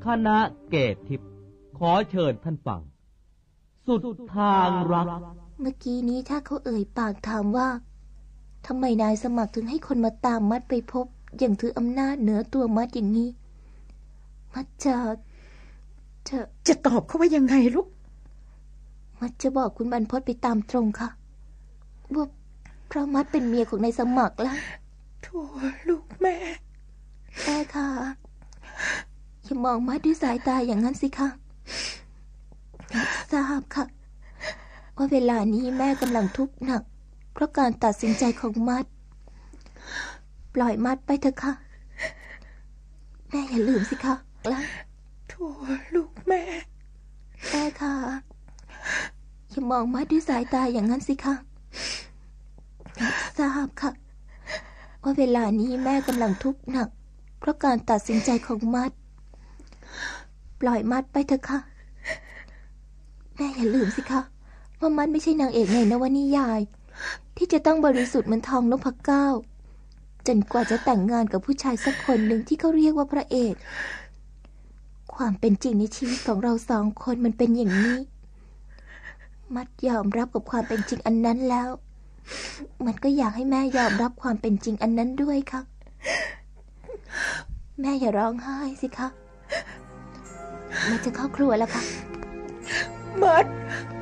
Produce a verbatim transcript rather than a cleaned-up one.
คณะเกตทิพย์ขอเชิญท่านฟังสุดทางรักเมื่อกี้นี้ถ้าเขาเอ่ยปากถามว่าทำไมนายสมัครถึงให้คนมาตามมัดไปพบอย่างถืออำนาจเหนือตัวมัดอย่างนี้มัดจะจะจะตอบเขาว่ายังไงลูกมัดจะบอกคุณบรรพตไปตามตรงค่ะว่าเพราะมัดเป็นเมียของนายสมัครแล้วโธ่ลูกแม่แม่ค่ะอย่ามองมัดด้วยสายตาอย่างนั้นสิคะทราบค่ะว่าเวลานี้แม่กำลังทุกข์หนักเพราะการตัดสินใจของมัดปล่อยมัดไปเถอะค่ะแม่อย่าลืมสิคะแล้วโธ่ลูกแม่แม่ค่ะอย่ามองมัดด้วยสายตาอย่างนั้นสิคะทราบค่ะว่าเวลานี้แม่กำลังทุกข์หนักเพราะการตัดสินใจของมัดปล่อยมัดไปเถอะค่ะแม่อย่าลืมสิคะว่ามัดไม่ใช่นางเอกในนวนิยายที่จะต้องบริสุทธิ์เหมือนทองนพเก้าจนกว่าจะแต่งงานกับผู้ชายสักคนหนึ่งที่เขาเรียกว่าพระเอกความเป็นจริงในชีวิตของเราสองคนมันเป็นอย่างนี้มัดยอมรับกับความเป็นจริงอันนั้นแล้วมันก็อยากให้แม่ยอมรับความเป็นจริงอันนั้นด้วยค่ะแม่อย่าร้องไห้สิคะแม่จะเข้าครัวแล้วค่ะมัด